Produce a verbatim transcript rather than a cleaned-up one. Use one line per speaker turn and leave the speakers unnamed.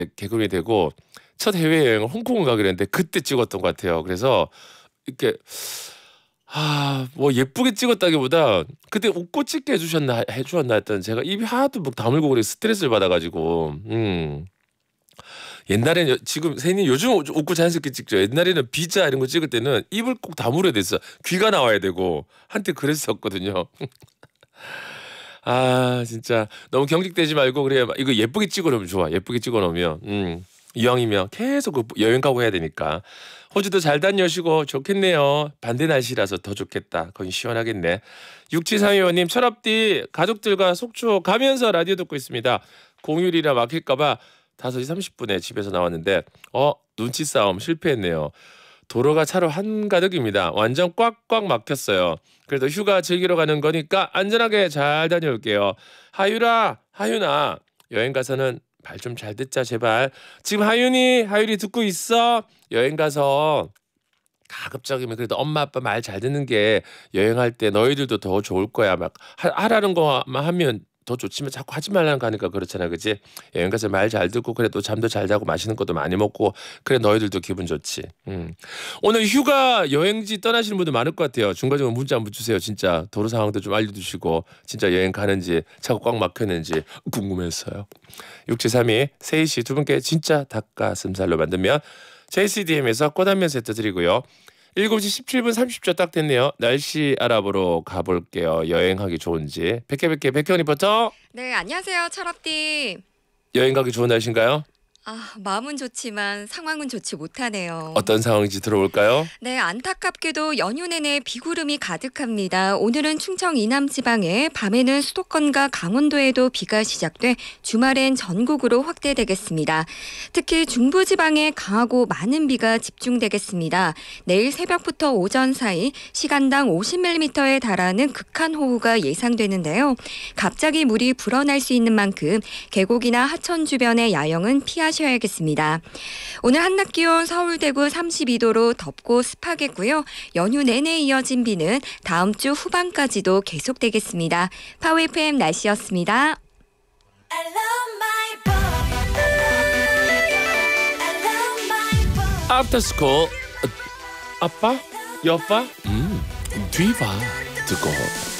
개그맨이 되고 첫 해외여행을 홍콩을 가기로 했는데 그때 찍었던 것 같아요. 그래서 이렇게 아, 뭐 예쁘게 찍었다기보다 그때 웃고 찍게 해주셨나 해주었나 했던 제가 입이 하도 막 다물고 그래 스트레스를 받아가지고 음 옛날에는 지금 세니 요즘 웃고 자연스럽게 찍죠. 옛날에는 비자 이런 거 찍을 때는 입을 꼭 다물어야 됐어. 귀가 나와야 되고 한때 그랬었거든요. 아 진짜 너무 경직되지 말고 그래 이거 예쁘게 찍어놓으면 좋아. 예쁘게 찍어놓으면 음 이왕이면 계속 그 여행 가고 해야 되니까 호주도 잘 다녀오시고 좋겠네요. 반대 날씨라서 더 좋겠다. 거기 시원하겠네. 육칠삼이오님 철업디 가족들과 속초 가면서 라디오 듣고 있습니다. 공휴일이라 막힐까봐 다섯 시 삼십 분에 집에서 나왔는데 어 눈치 싸움 실패했네요. 도로가 차로 한가득입니다. 완전 꽉꽉 막혔어요. 그래도 휴가 즐기러 가는 거니까 안전하게 잘 다녀올게요. 하유라 하유나 여행 가서는 말 좀 잘 듣자 제발. 지금 하윤이 하윤이 듣고 있어? 여행 가서 가급적이면 그래도 엄마 아빠 말 잘 듣는 게 여행할 때 너희들도 더 좋을 거야. 막 하, 하라는 거만 하면 더 좋지만 자꾸 하지 말라는 거 하니까 그렇잖아. 그치? 여행 가서 말 잘 듣고 그래 또 잠도 잘 자고 맛있는 것도 많이 먹고 그래 너희들도 기분 좋지. 음. 오늘 휴가 여행지 떠나시는 분들 많을 것 같아요. 중간중간 문자 한번 주세요. 진짜 도로 상황도 좀 알려주시고 진짜 여행 가는지 차가 꽉 막혔는지 궁금했어요. 육칠삼이 세희 씨 두 분께 진짜 닭가슴살로 만들면 제이씨디엠에서 꽃안면 세트 드리고요. 일곱 시 십칠 분 삼십 초 딱 됐네요. 날씨 알아보러 가볼게요. 여행하기 좋은지. 백혜백혜 백현 리포터.
네, 안녕하세요. 철업디.
여행 가기 좋은 날씨인가요?
아, 마음은 좋지만 상황은 좋지 못하네요.
어떤 상황인지 들어볼까요?
네, 안타깝게도 연휴 내내 비구름이 가득합니다. 오늘은 충청 이남 지방에, 밤에는 수도권과 강원도에도 비가 시작돼 주말엔 전국으로 확대되겠습니다. 특히 중부 지방에 강하고 많은 비가 집중되겠습니다. 내일 새벽부터 오전 사이 시간당 오십 밀리미터에 달하는 극한 호우가 예상되는데요. 갑자기 물이 불어날 수 있는 만큼 계곡이나 하천 주변의 야영은 피하셔야겠습니다. 하셔야겠습니다. 오늘 한낮 기온 서울 대구 삼십이 도로 덥고 습하겠고요. 연휴 내내 이어진 비는 다음 주 후반까지도 계속되겠습니다. 파워 에프엠 날씨였습니다.
아프터스쿨 아빠? 여빠? 음, 뒤봐 듣고